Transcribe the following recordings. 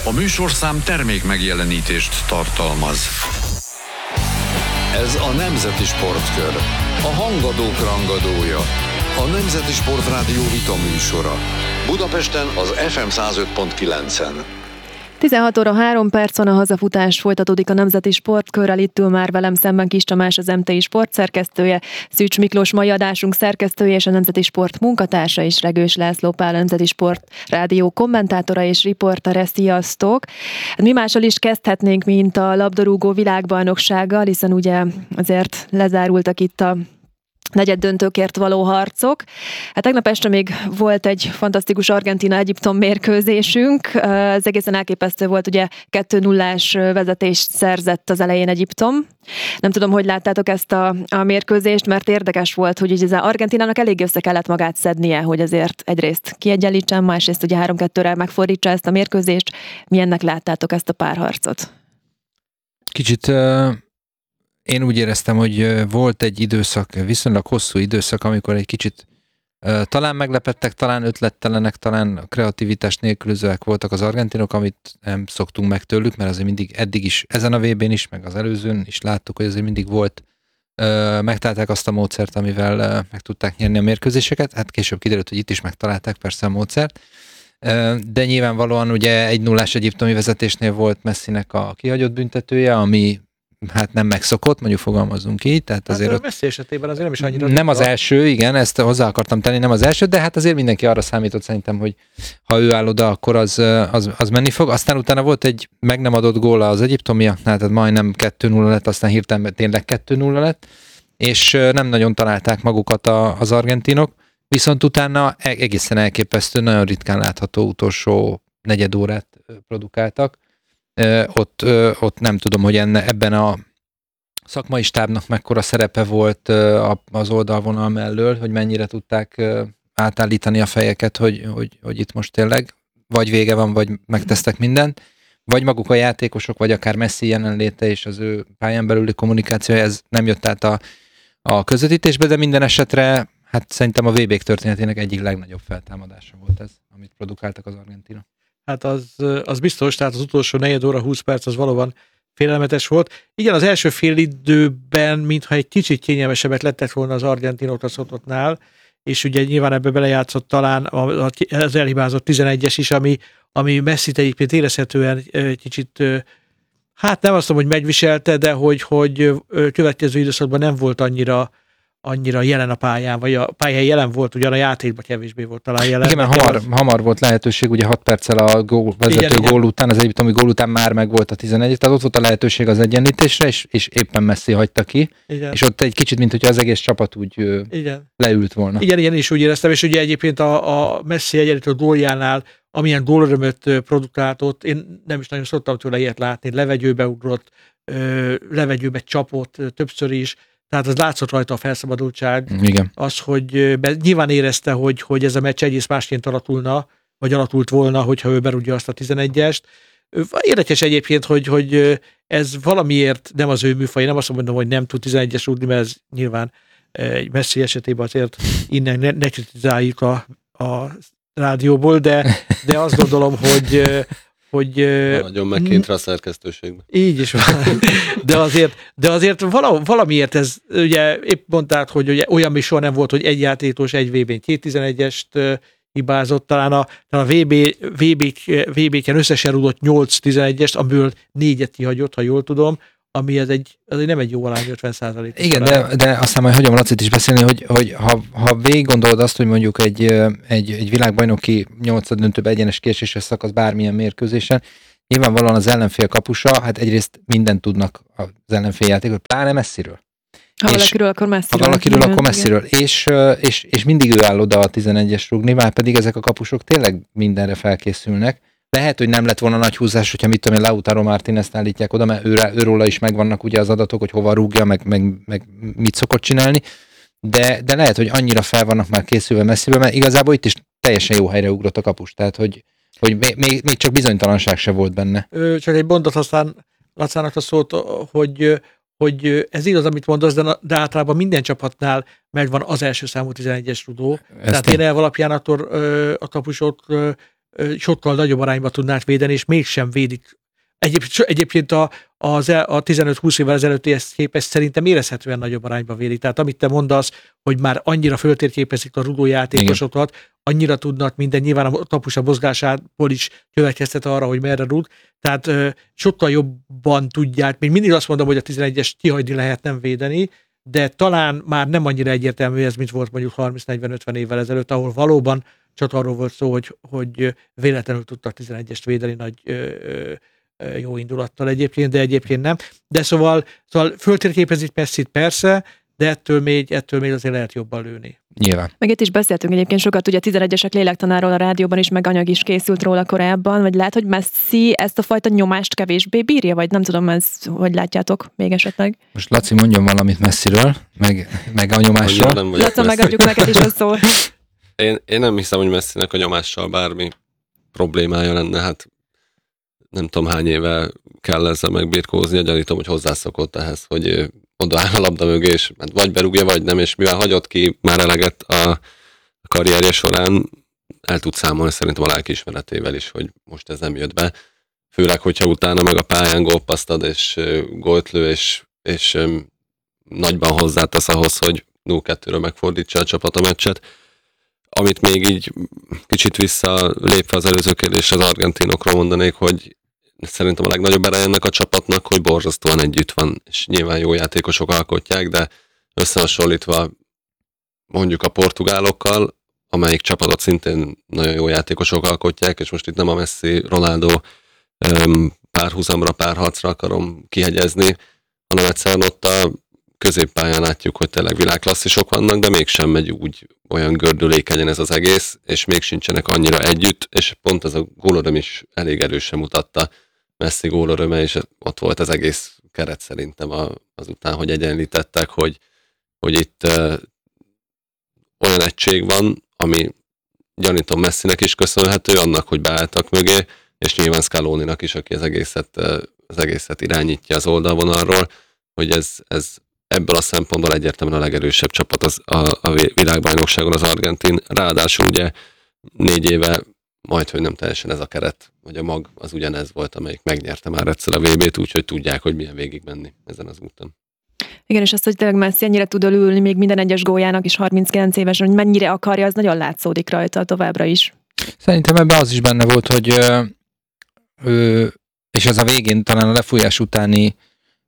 A műsorszám termék megjelenítést tartalmaz. Ez a Nemzeti Sportkör, a hangadók rangadója, a Nemzeti Sportrádió vitaműsora. Budapesten az FM 105.9-en. 16 óra 3 percon a hazafutás folytatódik a Nemzeti Sportkörrel. Itt ül már velem szemben Kis Tamás, az MTI sportszerkesztője, Szűcs Miklós mai adásunk szerkesztője, és a Nemzeti Sport munkatársa is, Regős László Pál, a Nemzeti Sport Rádió kommentátora és riportere. Sziasztok! Mi mással is kezdhetnénk, mint a labdarúgó világbajnoksággal, hiszen ugye azért lezárultak itt a negyeddöntőkért való harcok. Hát tegnap este még volt egy fantasztikus Argentína-Egyiptom mérkőzésünk. Ez egészen elképesztő volt, ugye 2-0-ás vezetést szerzett az elején Egyiptom. Nem tudom, hogy láttátok ezt a mérkőzést, mert érdekes volt, hogy az Argentínának elég össze kellett magát szednie, hogy azért egyrészt kiegyenlítsen, másrészt ugye 3-2-re megfordítsa ezt a mérkőzést. Milyennek láttátok ezt a párharcot? Kicsit én úgy éreztem, hogy volt egy időszak, viszonylag hosszú időszak, amikor egy kicsit talán meglepettek, talán ötlettelenek, talán kreativitás nélkülözőek voltak az argentinok, amit nem szoktunk meg tőlük, mert azért mindig eddig is, ezen a VB-n is, meg az előzőn is láttuk, hogy azért mindig volt, megtalálták azt a módszert, amivel meg tudták nyerni a mérkőzéseket. Hát később kiderült, hogy itt is megtalálták persze a módszert. De nyilvánvalóan ugye 1-0-ás egyiptomi vezetésnél volt Messinek a kihagyott büntetője, ami hát nem megszokott, mondjuk fogalmazunk így. Tehát azért hát Messi esetében azért nem is annyira... Nem az első, igen, ezt hozzá akartam tenni, nem az első, de hát azért mindenki arra számított szerintem, hogy ha ő áll oda, akkor az menni fog. Aztán utána volt egy meg nem adott góla az egyiptomiaknál, tehát majdnem 2-0 lett, aztán hirtelen tényleg 2-0 lett, és nem nagyon találták magukat az argentinok, viszont utána egészen elképesztő, nagyon ritkán látható utolsó negyed órát produkáltak. Ott nem tudom, hogy ebben a szakmai stábnak mekkora szerepe volt az oldalvonal mellől, hogy mennyire tudták átállítani a fejeket, hogy itt most tényleg vagy vége van, vagy megtesztek mindent, vagy maguk a játékosok, vagy akár Messi jelenléte és az ő pályán belüli kommunikációja, ez nem jött át a közvetítésbe, de minden esetre hát szerintem a VB-k történetének egyik legnagyobb feltámadása volt ez, amit produkáltak az argentinok. Hát az biztos, tehát az utolsó negyed óra 20 perc az valóban félelmetes volt. Igen, az első fél időben, mintha egy kicsit kényelmesebbek lettek volna az argentinok a Szotottnál, és ugye nyilván ebbe belejátszott talán az elhibázott 11-es is, ami Messit egyébként érezhetően kicsit, hát nem azt mondom, hogy megviselte, de hogy következő időszakban nem volt annyira jelen a pályán, vagy a pályán jelen volt, ugyan a játékban kevésbé volt talán jelen. Igen, mert hamar volt lehetőség, ugye 6 perccel a vezető gól után, az egyiptomi gól után már meg volt a 11, tehát ott volt a lehetőség az egyenlítésre, és éppen Messi hagyta ki, igen. És ott egy kicsit, mint hogyha az egész csapat úgy leült volna. Igen, is úgy éreztem, és ugye egyébként a Messi egyenlítő góljánál, amilyen gólörömöt produkált ott, én nem is nagyon szoktam tőle ilyet látni, levegőbe ugrott, levegőbe csapott többször is, tehát az látszott rajta a felszabadultság. Igen. Az, hogy nyilván érezte, hogy ez a meccs egész másként alakult volna, hogyha ő berúgja azt a 11-est. Érdekes egyébként, hogy ez valamiért nem az ő műfaj, nem azt mondom, hogy nem tud 11-es rúgni, mert ez nyilván egy Messi esetében azért innen ne kritizáljuk a rádióból, de azt gondolom, hogy nagyon megkéntre a szerkesztőségben. Így is van. De azért valamiért ez, ugye épp mondtad, hogy ugye olyan még soha nem volt, hogy egy játékos egy VB-n 2-11-est hibázott, talán a VB-ken összesen rúgott 8-11-est, amiből 4-et kihagyott, ha jól tudom, ami ez nem egy jó arány, 50%. Igen, de aztán majd hagyom Lacit is beszélni, hogy ha végig gondolod azt, hogy mondjuk egy világbajnoki 8-döntőbe egyenes kieséses szakasz bármilyen mérkőzésen, nyilvánvalóan az ellenfél kapusa, hát egyrészt mindent tudnak az ellenfél játékok, pláne Messiről. Ha valakiről, akkor Messiről. Ha valakiről, akkor Messiről. És mindig ő áll oda a 11-es rúgni, már pedig ezek a kapusok tényleg mindenre felkészülnek. Lehet, hogy nem lett volna nagy húzás, hogyha mit tudom én, Lautaro Martínez állítják oda, mert őróla is megvannak ugye az adatok, hogy hova rúgja, meg mit szokott csinálni, de lehet, hogy annyira fel vannak már készülve Messibe, mert igazából itt is teljesen jó helyre ugrott a kapus, tehát hogy még csak bizonytalanság se volt benne. Csak egy mondat, aztán Lacának a szót, hogy ez igaz, amit mondasz, de általában minden csapatnál megvan az első számú 11-es rugó. Tehát én elv alapján akkor a kapusok sokkal nagyobb arányban tudnák védeni, és mégsem védik. Egyébként a 15-20 évvel ezelőttihez képest szerintem érezhetően nagyobb arányban védik. Tehát amit te mondasz, hogy már annyira föltérképezik a rugójátékosokat, annyira tudnak minden, nyilván a tapusa mozgásából is következtet arra, hogy merre rúg. Tehát sokkal jobban tudják, még mindig azt mondom, hogy a 11-es kihagyni lehet, nem védeni, de talán már nem annyira egyértelmű ez, mint volt mondjuk 30-40-50 évvel ezelőtt, ahol valóban csak arról volt szó, hogy véletlenül tudtak 11-est védeni nagy jó indulattal egyébként, de egyébként nem. De szóval föltérképezik Messit persze, de ettől még azért lehet jobban lőni. Nyilván. Meg itt is beszéltünk egyébként sokat, ugye a 11-esek lélektanáról a rádióban is, meg anyag is készült róla korábban, vagy lehet, hogy Messi ezt a fajta nyomást kevésbé bírja, vagy nem tudom, ez hogy látjátok még esetleg? Most Laci mondjon valamit Messiről, meg a nyomásról. Laci, megadjuk neked is a szót. Én nem hiszem, hogy Messinek a nyomással bármi problémája lenne, hát nem tudom hány éve kell ezzel megbirkózni, gyanítom, hogy hozzászokott ehhez, hogy oda áll a labda mögé, és vagy berúgja, vagy nem, és mivel hagyott ki már eleget a karrierje során, el tud számolni szerintem a lelkiismeretével is, hogy most ez nem jött be. Főleg, hogyha utána meg a pályán gólpasszt ad, és gólt lő, és nagyban hozzátesz ahhoz, hogy 0-2-ről megfordítsa a csapat a meccset. Amit még így kicsit visszalépve az előző kérdésre az argentinokról mondanék, hogy szerintem a legnagyobb ereje ennek a csapatnak, hogy borzasztóan együtt van, és nyilván jó játékosok alkotják, de összehasonlítva mondjuk a portugálokkal, amelyik csapatot szintén nagyon jó játékosok alkotják, és most itt nem a Messi-Ronaldo párhuzamra, párharcra akarom kihegyezni, hanem egyszerűen ott a középpályán látjuk, hogy tényleg világklasszisok vannak, de mégsem megy úgy olyan gördülékenyen ez az egész, és még sincsenek annyira együtt, és pont ez a gólöröm is elég erősen mutatta Messi gólöröme, és ott volt az egész keret szerintem azután, hogy egyenlítettek, hogy itt olyan egység van, ami gyanítom Messinek is köszönhető, annak, hogy beálltak mögé, és nyilván Scaloninak is, aki az egészet irányítja az oldalvonalról, hogy ez ebből a szempontból egyértelműen a legerősebb csapat a világbajnokságon az argentin. Ráadásul ugye 4 éve majdhogy nem teljesen ez a keret, vagy a mag az ugyanez volt, amelyik megnyerte már egyszer a VB-t, úgyhogy tudják, hogy milyen végig menni ezen az úton. Igen, és azt, hogy tényleg Messi ennyire tud örülni még minden egyes góljának is 39 évesen, hogy mennyire akarja, az nagyon látszódik rajta továbbra is. Szerintem ebben az is benne volt, hogy és ez a végén talán a lefújás utáni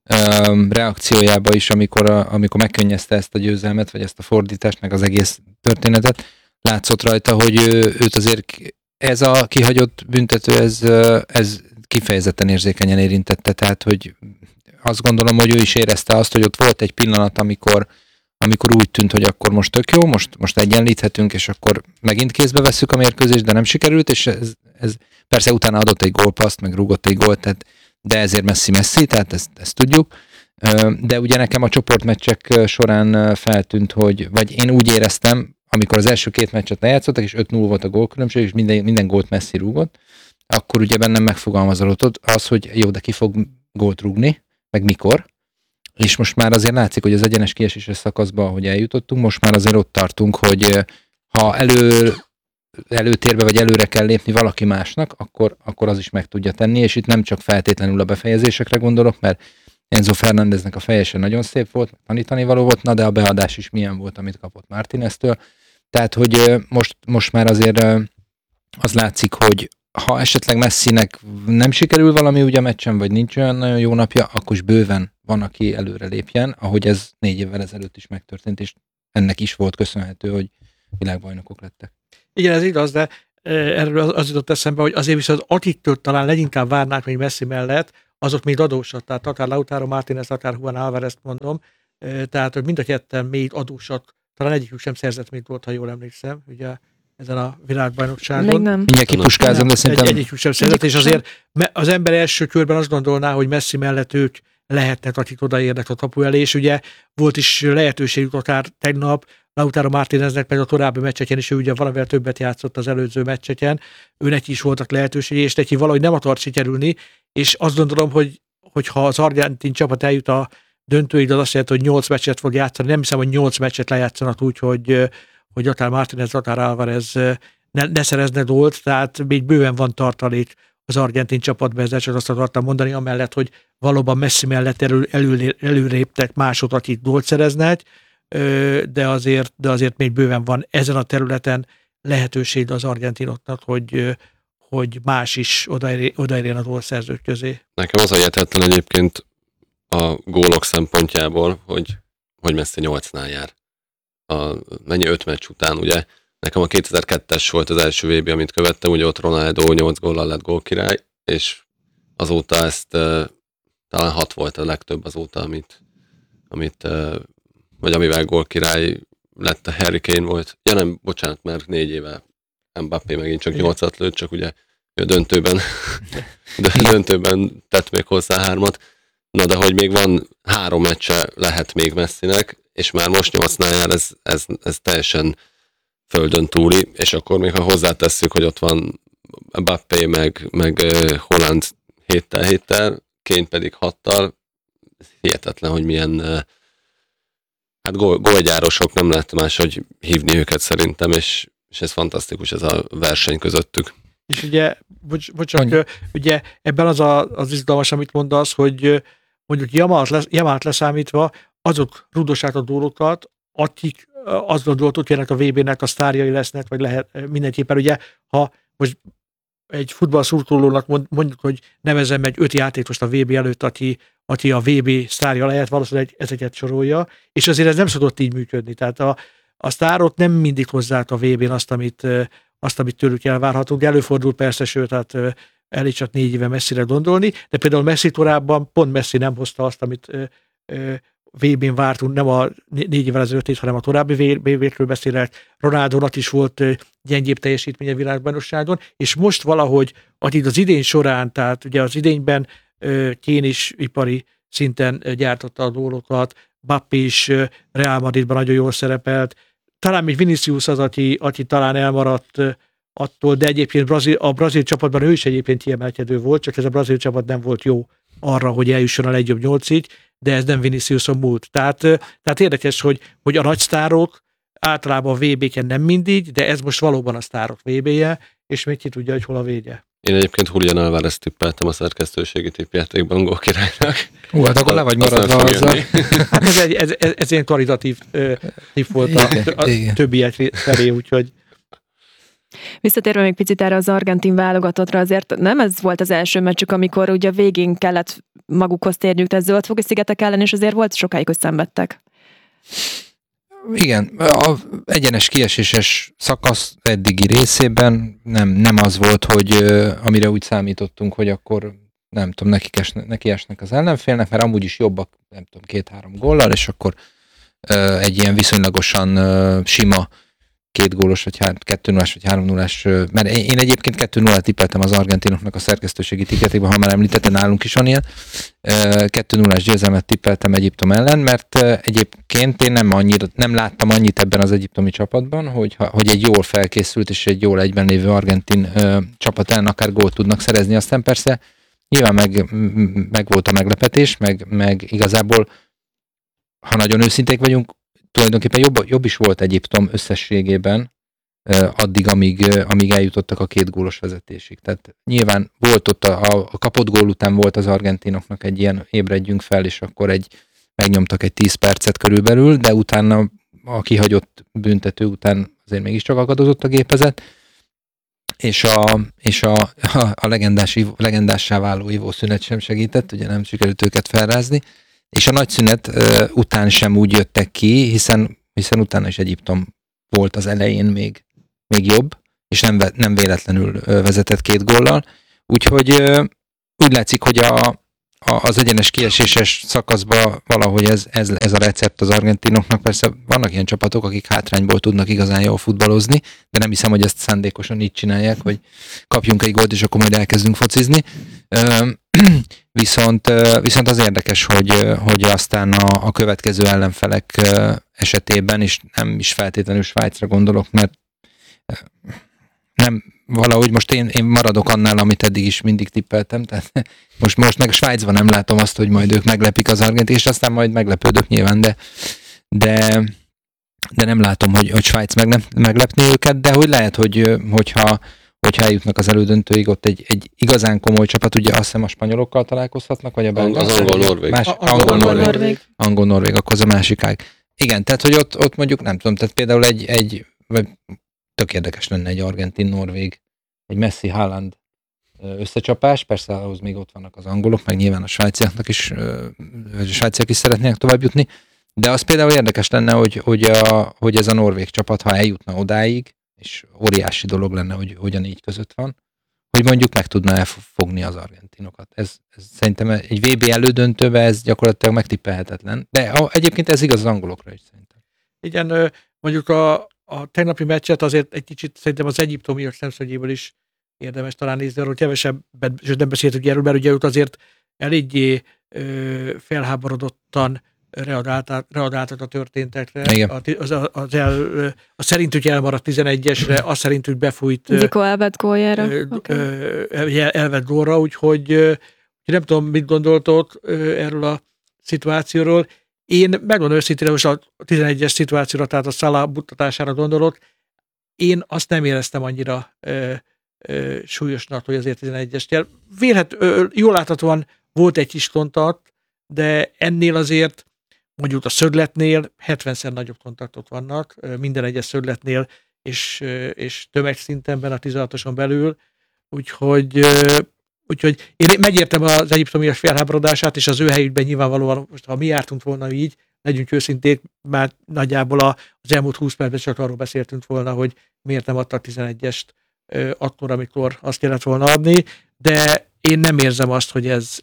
reakciójába is, amikor megkönnyezte ezt a győzelmet, vagy ezt a fordítást, meg az egész történetet, látszott rajta, hogy őt azért ez a kihagyott büntető, ez kifejezetten érzékenyen érintette, tehát, hogy azt gondolom, hogy ő is érezte azt, hogy ott volt egy pillanat, amikor úgy tűnt, hogy akkor most tök jó, most egyenlíthetünk, és akkor megint kézbe vesszük a mérkőzést, de nem sikerült, és ez persze utána adott egy gólpasszt, meg rúgott egy gólt, tehát, de ezért Messi, tehát ezt tudjuk. De ugye nekem a csoportmeccsek során feltűnt, vagy én úgy éreztem, amikor az első 2 meccset lejátszottak, és 5-0 volt a gólkülönbség, és minden gólt Messi rúgott, akkor ugye bennem megfogalmazódott az, hogy jó, de ki fog gólt rúgni, meg mikor, és most már azért látszik, hogy az egyenes kieséses szakaszba, ahogy eljutottunk, most már azért ott tartunk, hogy ha előtérbe vagy előre kell lépni valaki másnak, akkor az is meg tudja tenni, és itt nem csak feltétlenül a befejezésekre gondolok, mert Enzo Fernándeznek a feje sem nagyon szép volt, tanítani való volt, de a beadás is milyen volt, amit kapott Martíneztől. Tehát, hogy most már azért az látszik, hogy ha esetleg Messinek nem sikerül valami ugye a meccsen, vagy nincs olyan nagyon jó napja, akkor is bőven van, aki előre lépjen, ahogy ez 4 évvel ezelőtt is megtörtént, és ennek is volt köszönhető, hogy világbajnokok lettek. Igen, ez igaz, de erről az jutott eszembe, hogy azért viszont akiktől talán leginkább várnák még Messi mellett, azok még adósat, tehát akár Lautaro Martínez, akár Juan Álvarezt mondom, tehát hogy mind a ketten még adósat, talán egyikük sem szerzett még volt, ha jól emlékszem, ugye ezen a világbajnokságon. Még nem. Mindjárt kipuskázom, de szerintem... Egyikük sem szerzett, és azért az ember első körben azt gondolná, hogy Messi mellett ők lehetnek, akik odaérnek a kapu elé, és ugye volt is lehetőségük akár tegnap, Lautaro Martíneznek meg a korábbi meccseken is, ő ugye valamivel többet játszott az előző meccseken, őnek is voltak lehetőségei, és neki valahogy nem akart sikerülni, és azt gondolom, hogy ha az argentin csapat eljut a döntőig, az azt jelenti, hogy 8 meccset fog játszani. Nem hiszem, hogy 8 meccset lejátszanak úgy, hogy akár Martínez, akár Álvarez ne szerezne gólt, tehát még bőven van tartalék az argentin csapatban, ezzel csak azt akartam mondani, amellett, hogy valóban Messi mellett előréptek mások, akik gólt szereznek, de azért még bőven van ezen a területen lehetőség az argentinoknak, hogy más is odaérjen a gólszerzők közé. Nekem az a hihetetlen egyébként a gólok szempontjából, hogy Messi 8-nál jár. Mennyi 5 meccs után, ugye? Nekem a 2002-es volt az első VB, amit követtem, ugye ott Ronaldo 8 góllal lett gólkirály, és azóta ezt talán 6 volt a legtöbb azóta, vagy amivel gólkirály lett a Harry Kane volt. Ja nem, bocsánat, mert 4 éve Mbappé megint csak 8-at lőtt, csak ugye a döntőben tett még hozzá 3-at. Na de hogy még van 3 meccse lehet még Messinek, és már most 8-nál jár, ez teljesen földön túli, és akkor még ha hozzátesszük, hogy ott van Mbappé, meg Haaland 7-tel, Kane pedig 6-tal, hihetetlen, hogy milyen gólgyárosok, nem lehet máshogy hívni őket szerintem, és ez fantasztikus, ez a verseny közöttük. És ugye, ugye ebben az izgalmas, amit mondasz, hogy mondjuk Jamalt leszámítva, azok rúdosák a gólokat, akik azt gondoltuk, hogy a VB-nek a sztárjai lesznek, vagy lehet mindenképpen, ugye, ha most egy futballszurkolónak mondjuk, hogy nevezem egy 5 játékost a VB előtt, aki a VB sztárja lehet, valószínűleg ezeket sorolja, és azért ez nem szokott így működni. Tehát a sztárok nem mindig hozzák a VB-n azt, amit tőlük elvárhatunk. Előfordul persze, sőt, tehát elég csak 4 éve Messire gondolni, de például Messi korábban pont Messi nem hozta azt, amit VB-n vártunk, nem a 4 évvel ezelőtt, hanem a további VB-kről beszélek. Ronaldónak is volt gyengébb teljesítménye világbajnokságon, és most valahogy, akik az idény során, tehát ugye az idényben Kane is ipari szinten gyártotta a gólokat, Mbappé is Real Madridban nagyon jól szerepelt, talán még Vinicius az, aki talán elmaradt attól, de egyébként a brazil csapatban ő is egyébként kiemelkedő volt, csak ez a brazil csapat nem volt jó arra, hogy eljusson a legjobb 8-ig, de ez nem Viniciuson múlt. Tehát érdekes, hogy a nagy sztárok általában a VB-ken nem mindig, de ez most valóban a sztárok VB-je, és még ki tudja, hogy hol a vége. Én egyébként Julián Álvarez tippeltem a szerkesztőségi tippjátékban gólkirálynak. Hát akkor le vagy maradva azzal. Hát ez ilyen kvalitatív tipp volt a többiek felé, úgyhogy Visszatérve még picit erre az argentin válogatottra, azért nem ez volt az első meccsük, amikor ugye végén kellett magukhoz térniük, tehát Zöld-foki-szigetek ellen, és azért volt sokáig, hogy szenvedtek. Igen, a egyenes kieséses szakasz eddigi részében nem az volt, hogy amire úgy számítottunk, hogy akkor nem tudom, nekiesnek az ellenfélnek, mert amúgy is jobbak, nem tudom, 2-3 góllal, és akkor egy ilyen viszonylagosan sima 2 gólos, vagy 2-0-as, vagy 3-0-as, mert én egyébként 2-0-t tippeltem az argentinoknak a szerkesztőségi tippjátékban, ha már említettem, nálunk is van ilyen. 2-0-as győzelmet tippeltem Egyiptom ellen, mert egyébként én nem láttam annyit ebben az egyiptomi csapatban, hogy egy jól felkészült és egy jól egyben lévő argentin csapat ellen akár gólt tudnak szerezni. Aztán persze nyilván meg volt a meglepetés, meg igazából, ha nagyon őszinték vagyunk, tulajdonképpen jobb is volt Egyiptom összességében addig, amíg eljutottak a 2 gólos vezetésig. Tehát nyilván volt ott a kapott gól után volt az argentinoknak egy ilyen ébredjünk fel, és akkor megnyomtak egy 10 percet körülbelül, de utána a kihagyott büntető után azért mégiscsak akadozott a gépezet, és a legendássá váló ivószünet sem segített, ugye nem sikerült őket felrázni, és a nagy szünet után sem úgy jöttek ki, hiszen utána is Egyiptom volt az elején még jobb, és nem véletlenül vezetett 2 góllal. Úgyhogy úgy látszik, hogy az egyenes kieséses szakaszban valahogy ez a recept az argentinoknak. Persze vannak ilyen csapatok, akik hátrányból tudnak igazán jól futballozni, de nem hiszem, hogy ezt szándékosan így csinálják, hogy kapjunk egy gólt, és akkor majd elkezdünk focizni. Viszont az érdekes, hogy aztán a következő ellenfelek esetében, és nem is feltétlenül Svájcra gondolok, mert nem, valahogy most én maradok annál, amit eddig is mindig tippeltem, tehát most meg Svájcban nem látom azt, hogy majd ők meglepik az argentin, és aztán majd meglepődök nyilván, de de nem látom, hogy Svájc meglepné őket, de hogy lehet, hogyha eljutnak az elődöntőig, ott egy igazán komoly csapat, ugye azt hiszem a spanyolokkal találkozhatnak, vagy a belgák? Az angol-norvég. Angol-norvég, akkor az a másik ág. Igen, tehát hogy ott mondjuk nem tudom, tehát például vagy tök érdekes lenne egy argentin-norvég, egy Messi-Haaland összecsapás, persze ahhoz még ott vannak az angolok, meg nyilván a svájciaknak is, vagy a svájciak is szeretnének tovább jutni, de az például érdekes lenne, hogy ez a norvég csapat, ha eljutna odáig, és óriási dolog lenne, hogy a 4 között van, hogy mondjuk meg tudná elfogni az argentinokat. Ez szerintem egy VB elődöntőben ez gyakorlatilag megtippelhetetlen, de egyébként ez igaz az angolokra is szerintem. Igen, mondjuk a tegnapi meccset azért egy kicsit szerintem az egyiptomiak szemszögéből is érdemes talán nézni, arról kevesebbet, nem beszéltünk erről, mert ugye ott azért eléggé felháborodottan reagáltak a történtekre. A szerintük elmaradt 11-esre, az szerintük befújt Zico elvett góljára. Elvett gólra, úgyhogy nem tudom, mit gondoltok erről a szituációról. Én megmondom őszintén, most a 11-es szituációra, tehát a Salah buttatására gondolok, én azt nem éreztem annyira súlyosnak, hogy azért 11-es. Jól láthatóan volt egy kis kontakt, de ennél azért mondjuk a szögletnél 70-szer nagyobb kontaktok vannak, minden egyes szögletnél, és tömegszintenben a 16-oson belül, úgyhogy én megértem az egyiptomiak felháborodását, és az ő helyükben nyilvánvalóan, most ha mi jártunk volna így, legyünk őszinték, már nagyjából az elmúlt 20 percben csak arról beszéltünk volna, hogy miért nem adtak 11-est akkor, amikor azt kellett volna adni, de én nem érzem azt, hogy ez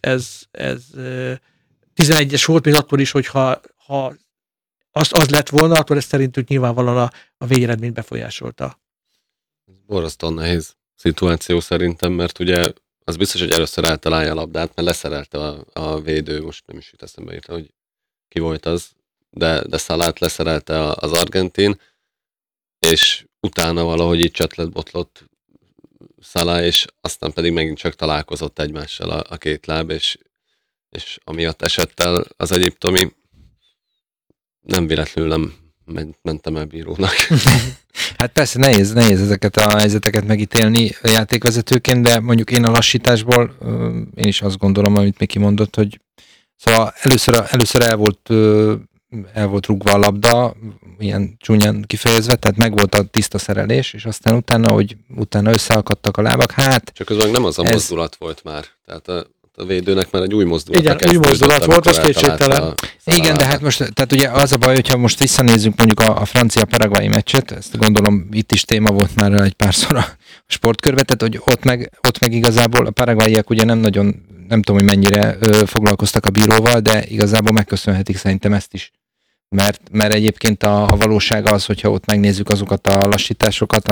11-es volt, még akkor is, hogyha az lett volna, akkor ez szerintük nyilvánvalóan a végeredményt befolyásolta. Ez borzasztóan nehéz szituáció szerintem, mert ugye az biztos, hogy először eltalálja a labdát, mert leszerelte a védő, most nem is jut eszembe írta, hogy ki volt az, de Salát leszerelte az argentin, és utána valahogy így csatlabotlott Salah, és aztán pedig megint csak találkozott egymással a két láb, és amiatt esett el az egyiptomi, nem véletlenül nem mentem el bírónak. Hát persze nehéz ezeket a helyzeteket megítélni játékvezetőként, de mondjuk én a lassításból én is azt gondolom, amit Miki mondott, hogy szóval először el volt rúgva a labda, ilyen csúnyán kifejezve, tehát megvolt a tiszta szerelés, és aztán utána összeakadtak a lábak, hát... Csak közben nem az a mozdulat volt már, tehát a védőnek már egy új mozdulata kezdődött. Igen, új mozdulat volt, az kétségtelen. Igen, de hát most, tehát ugye az a baj, hogyha most visszanézzünk mondjuk a francia-paraguayi meccset, ezt gondolom itt is téma volt már egy párszor a sportkörbe, tehát hogy ott meg igazából a paraguayiak ugye nem tudom, hogy mennyire foglalkoztak a bíróval, de igazából megköszönhetik szerintem ezt is. Mert egyébként a valóság az, hogyha ott megnézzük azokat a lassításokat,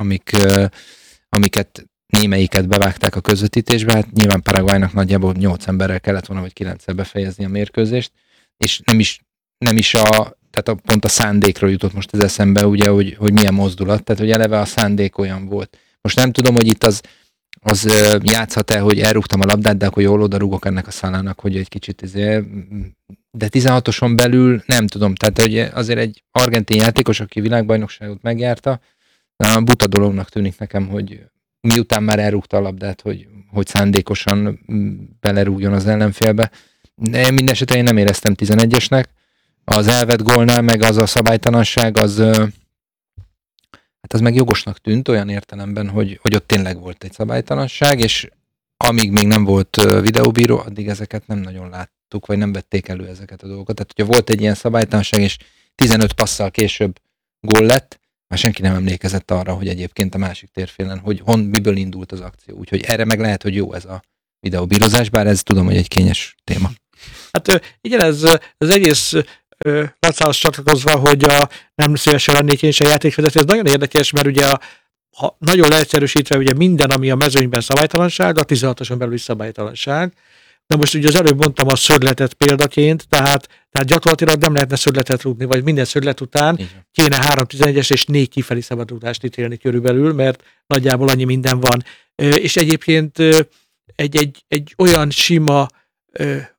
amiket némelyiket bevágták a közvetítésbe, hát nyilván Paraguaynak nagyjából 8 emberrel kellett volna, vagy 9-szer befejezni a mérkőzést, és nem is tehát pont a szándékról jutott most ez eszembe, ugye, hogy milyen mozdulat, tehát hogy eleve a szándék olyan volt. Most nem tudom, hogy itt az játszhat-e, hogy elrúgtam a labdát, de akkor jól odarúgok ennek a Salának, hogy egy kicsit de 16-oson belül nem tudom, tehát hogy azért egy argentin játékos, aki világbajnokságot megjárta, buta dolognak tűnik nekem, hogy miután már elrúgta a labdát, hogy szándékosan belerúgjon az ellenfélbe. De mindenesetre én nem éreztem 11-esnek. Az elvett gólnál meg az a szabálytalanság, hát az meg jogosnak tűnt olyan értelemben, hogy ott tényleg volt egy szabálytalanság, és amíg még nem volt videóbíró, addig ezeket nem nagyon láttuk, vagy nem vették elő ezeket a dolgokat. Tehát, hogyha volt egy ilyen szabálytalanság, és 15 passzal később gól lett, már senki nem emlékezett arra, hogy egyébként a másik térfélen, hogy miből indult az akció. Úgyhogy erre meg lehet, hogy jó ez a videóbírozás, bár ez tudom, hogy egy kényes téma. Hát igen, ez az egész Lacihoz csatlakozva, hogy nem szívesen lennék én is a játékvezető, ez nagyon érdekes, mert ugye ha nagyon leegyszerűsítve, ugye minden, ami a mezőnyben szabálytalanság, a 16-oson belül is szabálytalanság. De most ugye az előbb mondtam a szögletet példaként, tehát gyakorlatilag nem lehetne szögletet rúgni, vagy minden szöglet után kéne 3-11-es és 4 kifelé szabadrúgást ítélni körülbelül, mert nagyjából annyi minden van. És egyébként egy olyan sima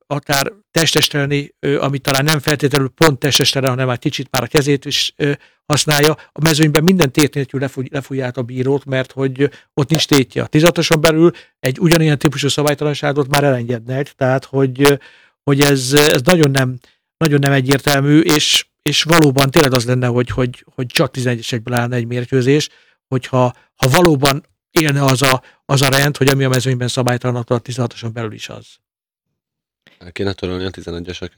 akár testestelni, ami talán nem feltétlenül pont testestelni, hanem már kicsit már a kezét is használja. A mezőnyben minden tét nélkül lefújja át a bírót, mert hogy ott nincs tétje. A 16-oson belül egy ugyanilyen típusú szabálytalanságot már elengednek, tehát hogy ez nagyon nem egyértelmű, és valóban tényleg az lenne, hogy csak 11-esekből állna egy mérkőzés, hogyha valóban élne az a rend, hogy ami a mezőnyben szabálytalan, a 16-oson belül is az. El kéne törölni a 11-eseket?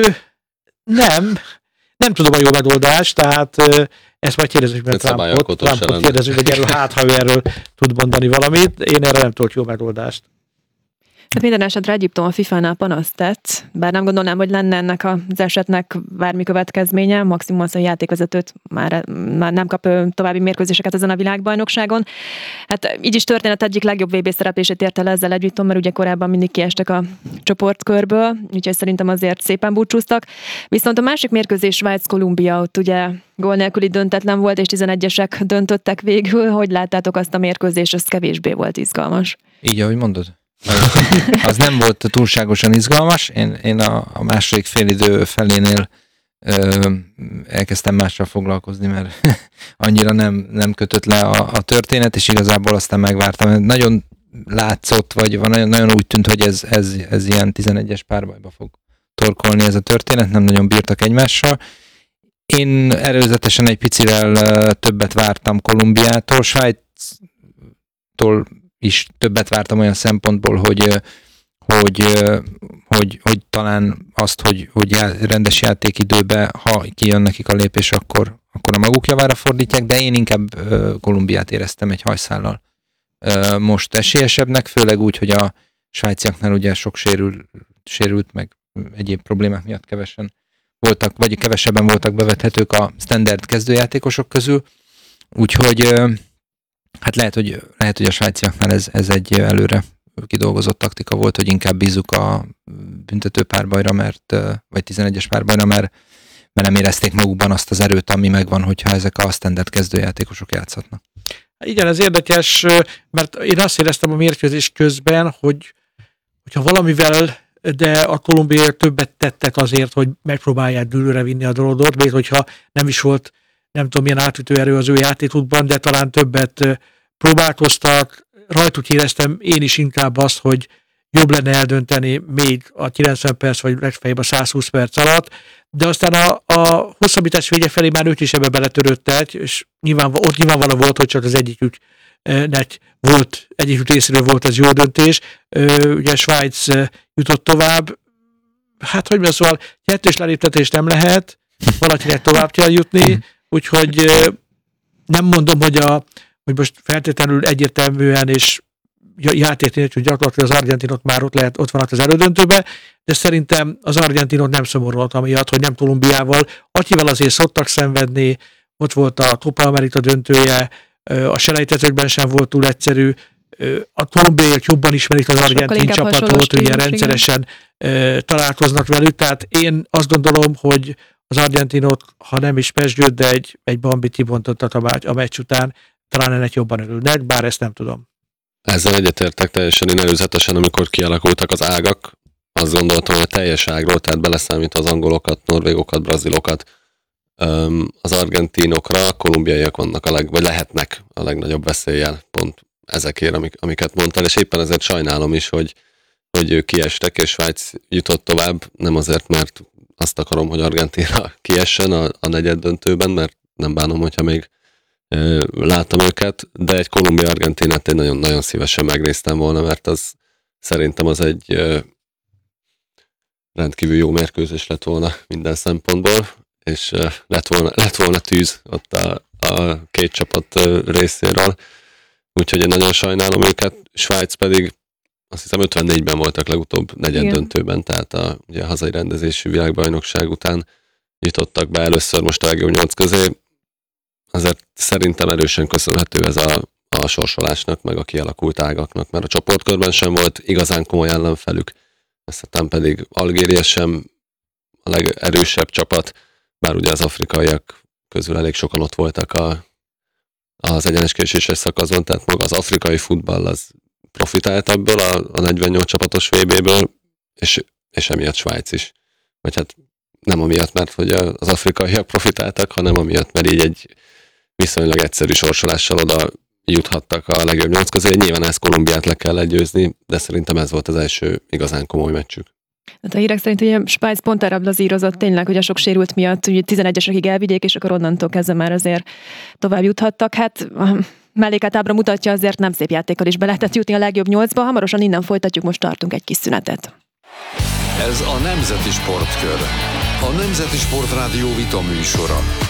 Nem tudom a jó megoldást, tehát ezt majd kérdezzük meg Trumpot kérdezzük, hogy erről, ha ő erről tud mondani valamit. Én erre nem tudok jó megoldást. Hát minden esetre Egyiptom a FIFA-nál panaszt tett, bár nem gondolnám, hogy lenne ennek az esetnek bármi következménye, maximum az, hogy a játékvezetőt már nem kap további mérkőzéseket ezen a világbajnokságon. Hát így is történet egyik legjobb VB szereplését érte el ezzel Egyiptom, mert ugye korábban mindig kiestek a csoportkörből, úgyhogy szerintem azért szépen búcsúztak. Viszont a másik mérkőzés Svájc-Kolumbia, ott ugye gól nélküli döntetlen volt, és 11-esek döntöttek végül. Hogy láttátok azt a mérkőzést, az kevésbé volt izgalmas? Így, ahogy mondod. Az nem volt túlságosan izgalmas. Én a második félidő felénél elkezdtem mással foglalkozni, mert annyira nem kötött le a történet, és igazából aztán megvártam. Nagyon látszott, vagy nagyon úgy tűnt, hogy ez ilyen 11-es párbajba fog torkolni ez a történet, nem nagyon bírtak egymással. Én előzetesen egy picivel többet vártam Kolumbiától, Svájctól is többet vártam olyan szempontból, hogy talán azt, hogy rendes játékidőben, ha kijön nekik a lépés, akkor a maguk javára fordítják, de én inkább Kolumbiát éreztem egy hajszállal most esélyesebbnek, főleg úgy, hogy a svájciaknál ugye sok sérült, meg egyéb problémák miatt kevesebben voltak bevethetők a standard kezdőjátékosok közül, úgyhogy hát lehet, hogy a svájciaknál ez egy előre kidolgozott taktika volt, hogy inkább bízunk a büntető párbajra, vagy 11-es párbajra, mert nem érezték magukban azt az erőt, ami megvan, hogyha ezek a standard kezdőjátékosok játszhatnak. Igen, ez érdekes, mert én azt éreztem a mérkőzés közben, hogyha valamivel, de a kolumbiaiak többet tettek azért, hogy megpróbálják dűlőre vinni a dolgot, még hogyha nem is volt, nem tudom milyen átütő erő az ő játékukban, de talán többet próbálkoztak. Rajtuk éreztem én is inkább azt, hogy jobb lenne eldönteni még a 90 perc, vagy legfeljebb a 120 perc alatt, de aztán a hosszabbítás vége felé már ők is ebbe beletörődtek, és ott nyilvánvalóan volt, hogy csak az egyikük részéről volt ez jó döntés. Ugye Svájc jutott tovább, hát hogy mondjam, szóval kettős leléptetés nem lehet, valakinek tovább kell jutni, úgyhogy nem mondom, hogy most feltétlenül egyértelműen és játék nélkül gyakorlatilag az argentinok már ott vannak az elődöntőben, de szerintem az argentinok nem szomorúak amiatt, hogy nem Kolumbiával, akivel azért szoktak szenvedni, ott volt a Copa America döntője, a selejtezőkben sem volt túl egyszerű, a kolumbiaiak jobban ismerik az argentin csapatot, ugye rendszeresen találkoznak velük, tehát én azt gondolom, hogy az argentinok, ha nem is pezsgőt, de egy bambit kibontottak a meccs után, talán ennek jobban örülnek, bár ezt nem tudom. Ezzel egyetértek teljesen, én előzetesen, amikor kialakultak az ágak, azt gondoltam, hogy a teljes ágról, tehát beleszámít az angolokat, norvégokat, brazilokat, az argentinokra, a kolumbiaiak vannak vagy lehetnek a legnagyobb veszéllyel, pont ezekért, amiket mondtál, és éppen ezért sajnálom is, hogy ők kiestek, és Svájc jutott tovább, nem azért, mert azt akarom, hogy Argentína kiessen a negyed döntőben, mert nem bánom, hogyha még láttam őket, de egy Kolumbia-Argentinát én nagyon-nagyon szívesen megnéztem volna, mert az szerintem az egy rendkívül jó mérkőzés lett volna minden szempontból, és lett volna tűz ott a két csapat részéről, úgyhogy én nagyon sajnálom őket. Svájc pedig azt hiszem 54-ben voltak legutóbb negyed döntőben, tehát ugye a hazai rendezésű világbajnokság után jutottak be először most a legjobb 8 közé. Azért szerintem erősen köszönhető ez a sorsolásnak, meg a kialakult ágaknak, mert a csoportkörben sem volt igazán komoly ellenfelük, aztán pedig Algéria sem a legerősebb csapat, bár ugye az afrikaiak közül elég sokan ott voltak az egyenes késéses szakaszon, tehát maga az afrikai futball az profitált ebből a 48 csapatos VB-ből, és és emiatt Svájc is. Vagy hát nem amiatt, mert hogy az afrikaiak profitáltak, hanem amiatt, mert így egy viszonylag egyszerű sorsolással oda juthattak a legjobb 8 közé. Nyilván ezt Kolumbiát le kell győzni, de szerintem ez volt az első igazán komoly meccsük. Hát a hírek szerint ugye Svájc pont erre blazírozott tényleg, hogy a sok sérült miatt ugye 11-esekig elvigyék, és akkor onnantól kezdve már azért tovább juthattak. Hát a mellékátábra mutatja, azért nem szép játékkal is be lehetett jutni a legjobb 8-ba. Hamarosan innen folytatjuk, most tartunk egy kis szünetet. Ez a Nemzeti Sportkör. A Nemzeti Sportrádió vita műsora.